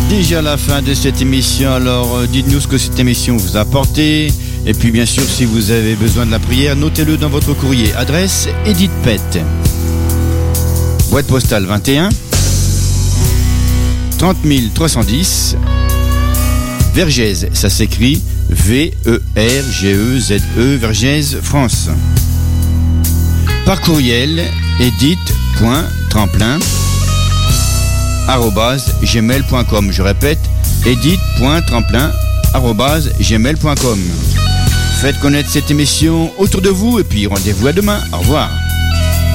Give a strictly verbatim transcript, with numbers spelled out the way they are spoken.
Déjà la fin de cette émission, alors euh, dites-nous ce que cette émission vous a apporté. Et puis bien sûr, si vous avez besoin de la prière, notez-le dans votre courrier. Adresse Edith Pett, boîte postale vingt et un, trente mille trois cent dix, Vergès, ça s'écrit V E R G E Z E, Vergès, France. Par courriel, edith.tremplin arobase gmail point com. Je répète, edith.tremplin arobase gmail point com. Faites connaître cette émission autour de vous et puis rendez-vous à demain. Au revoir.